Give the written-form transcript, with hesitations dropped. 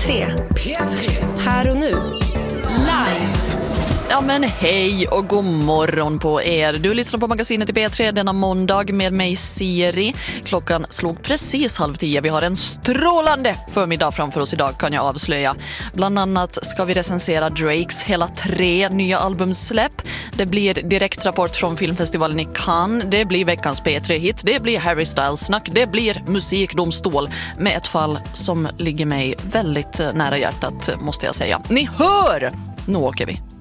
P3. Här och nu. Live. Ja men hej och god morgon på er. Du lyssnar på magasinet i P3 denna måndag med mig Siri. Klockan slog precis 9:30. Vi har en strålande förmiddag framför oss idag kan jag avslöja. Bland annat ska vi recensera Drakes hela 3 nya albumsläpp. Det blir direktrapport från filmfestivalen i Cannes. Det blir veckans P3-hit. Det blir Harry Styles-snack. Det blir musikdomstol med ett fall som ligger mig väldigt nära hjärtat måste jag säga. Ni hör! Nu åker vi.